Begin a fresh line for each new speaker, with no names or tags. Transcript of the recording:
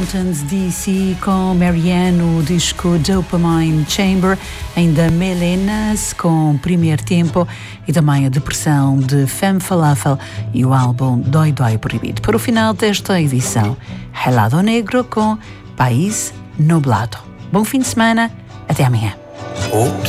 Mountains DC com Marianne, o disco Dopamine Chamber, ainda Melenas com Primeiro Tempo e também a Depressão de Femme Falafel e o álbum Dói Dói Proibido. Para o final desta edição, Helado Negro com País Nublado. Bom fim de semana, até amanhã.